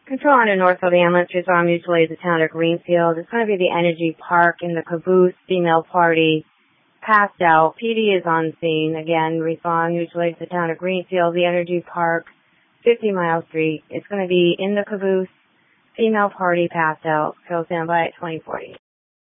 Control on the north of the ambulance resort mutually is the town of Greenfield. It's going to be the Energy Park in the caboose. Female party passed out. PD is on scene. Again, respond mutually to the town of Greenfield, the Energy Park, 50 Mile Street. It's going to be in the caboose. Female party passed out. Go stand by at 2040.